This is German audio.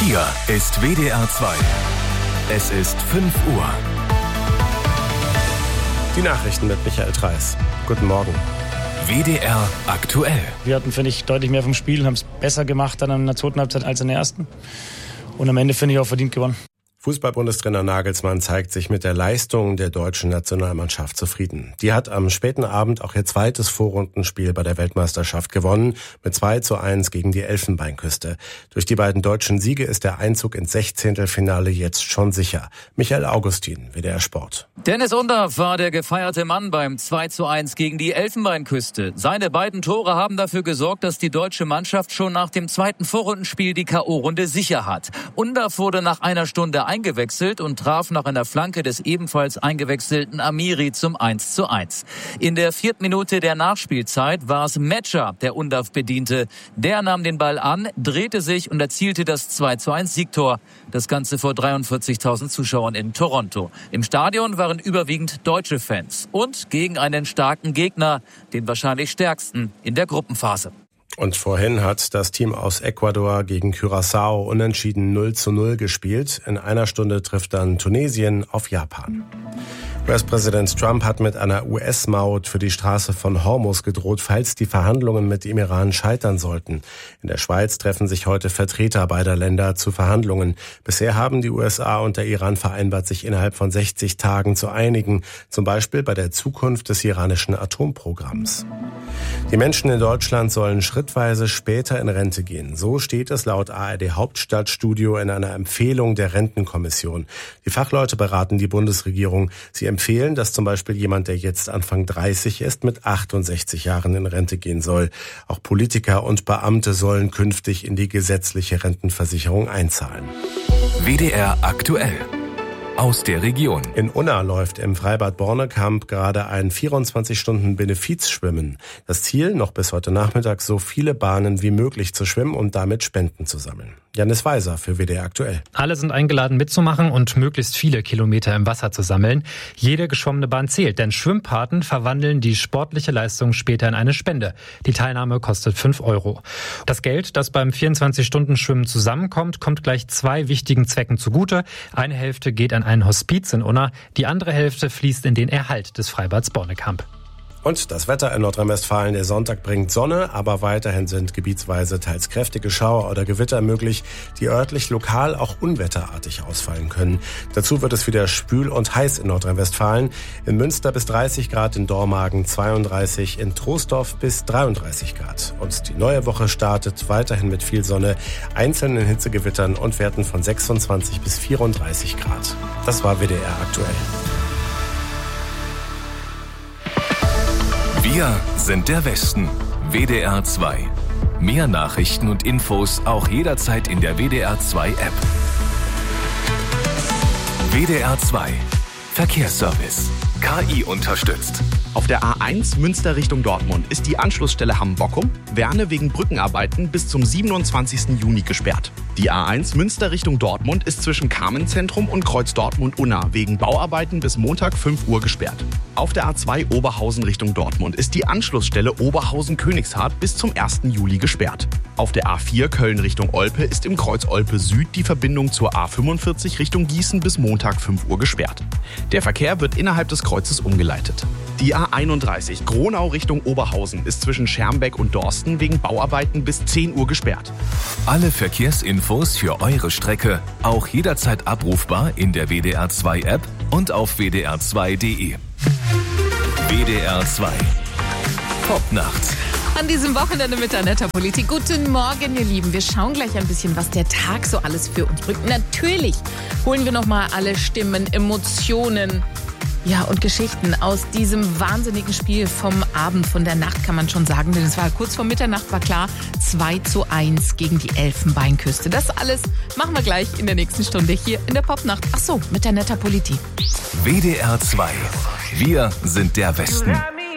Hier ist WDR 2. Es ist 5 Uhr. Die Nachrichten mit Michael Treis. Guten Morgen. WDR aktuell. Wir hatten, finde ich, deutlich mehr vom Spiel, haben es besser gemacht dann in der zweiten Halbzeit als in der ersten. Und am Ende, finde ich, auch verdient gewonnen. Fußball-Bundestrainer Nagelsmann zeigt sich mit der Leistung der deutschen Nationalmannschaft zufrieden. Die hat am späten Abend auch ihr zweites Vorrundenspiel bei der Weltmeisterschaft gewonnen, mit 2:1 gegen die Elfenbeinküste. Durch die beiden deutschen Siege ist der Einzug ins Sechzehntelfinale jetzt schon sicher. Michael Augustin, WDR Sport. Dennis Undaff war der gefeierte Mann beim 2:1 gegen die Elfenbeinküste. Seine beiden Tore haben dafür gesorgt, dass die deutsche Mannschaft schon nach dem zweiten Vorrundenspiel die K.O.-Runde sicher hat. Undaff wurde nach einer Stunde eingewechselt und traf nach einer Flanke des ebenfalls eingewechselten Amiri zum 1:1. In der 4. Minute der Nachspielzeit war es Metscher, der Undaff bediente. Der nahm den Ball an, drehte sich und erzielte das 2:1 Siegtor. Das Ganze vor 43.000 Zuschauern in Toronto. Im Stadion waren überwiegend deutsche Fans und gegen einen starken Gegner, den wahrscheinlich stärksten in der Gruppenphase. Und vorhin hat das Team aus Ecuador gegen Curaçao unentschieden 0:0 gespielt. In einer Stunde trifft dann Tunesien auf Japan. US-Präsident Trump hat mit einer US-Maut für die Straße von Hormuz gedroht, falls die Verhandlungen mit dem Iran scheitern sollten. In der Schweiz treffen sich heute Vertreter beider Länder zu Verhandlungen. Bisher haben die USA und der Iran vereinbart, sich innerhalb von 60 Tagen zu einigen, zum Beispiel bei der Zukunft des iranischen Atomprogramms. Die Menschen in Deutschland sollen schrittweise später in Rente gehen. So steht es laut ARD Hauptstadtstudio in einer Empfehlung der Rentenkommission. Die Fachleute beraten die Bundesregierung. Sie empfehlen, dass zum Beispiel jemand, der jetzt Anfang 30 ist, mit 68 Jahren in Rente gehen soll. Auch Politiker und Beamte sollen künftig in die gesetzliche Rentenversicherung einzahlen. WDR aktuell. Aus der Region. In Unna läuft im Freibad Bornekamp gerade ein 24-Stunden-Benefizschwimmen. Das Ziel, noch bis heute Nachmittag so viele Bahnen wie möglich zu schwimmen und damit Spenden zu sammeln. Janis Weiser für WDR aktuell. Alle sind eingeladen mitzumachen und möglichst viele Kilometer im Wasser zu sammeln. Jede geschwommene Bahn zählt, denn Schwimmpaten verwandeln die sportliche Leistung später in eine Spende. Die Teilnahme kostet 5 €. Das Geld, das beim 24-Stunden-Schwimmen zusammenkommt, kommt gleich 2 wichtigen Zwecken zugute. Eine Hälfte geht an ein Hospiz in Unna, die andere Hälfte fließt in den Erhalt des Freibads Bornekamp. Und das Wetter in Nordrhein-Westfalen. Der Sonntag bringt Sonne, aber weiterhin sind gebietsweise teils kräftige Schauer oder Gewitter möglich, die örtlich lokal auch unwetterartig ausfallen können. Dazu wird es wieder schwül und heiß in Nordrhein-Westfalen. In Münster bis 30 Grad, in Dormagen 32, in Troisdorf bis 33 Grad. Und die neue Woche startet weiterhin mit viel Sonne, einzelnen Hitzegewittern und Werten von 26 bis 34 Grad. Das war WDR aktuell. Wir sind der Westen. WDR 2. Mehr Nachrichten und Infos auch jederzeit in der WDR 2 App. WDR 2. Verkehrsservice. KI unterstützt. Auf der A1 Münster Richtung Dortmund ist die Anschlussstelle Hamm-Bockum, Werne wegen Brückenarbeiten bis zum 27. Juni gesperrt. Die A1 Münster Richtung Dortmund ist zwischen Carmenzentrum und Kreuz Dortmund-Unna wegen Bauarbeiten bis Montag 5 Uhr gesperrt. Auf der A2 Oberhausen Richtung Dortmund ist die Anschlussstelle Oberhausen-Königshardt bis zum 1. Juli gesperrt. Auf der A4 Köln Richtung Olpe ist im Kreuz Olpe Süd die Verbindung zur A45 Richtung Gießen bis Montag 5 Uhr gesperrt. Der Verkehr wird innerhalb des Kreuzes umgeleitet. Die A31 Gronau Richtung Oberhausen ist zwischen Schermbeck und Dorsten wegen Bauarbeiten bis 10 Uhr gesperrt. Alle Verkehrsinfos für eure Strecke auch jederzeit abrufbar in der WDR 2 App und auf wdr2.de. WDR 2. Popnacht. An diesem Wochenende mit Annetta Politik. Guten Morgen, ihr Lieben. Wir schauen gleich ein bisschen, was der Tag so alles für uns bringt. Natürlich holen wir nochmal alle Stimmen, Emotionen, ja, und Geschichten aus diesem wahnsinnigen Spiel vom Abend, von der Nacht, kann man schon sagen. Denn es war kurz vor Mitternacht, war klar, 2:1 gegen die Elfenbeinküste. Das alles machen wir gleich in der nächsten Stunde hier in der Popnacht. Ach so, mit Annetta Politik. WDR 2. Wir sind der Westen.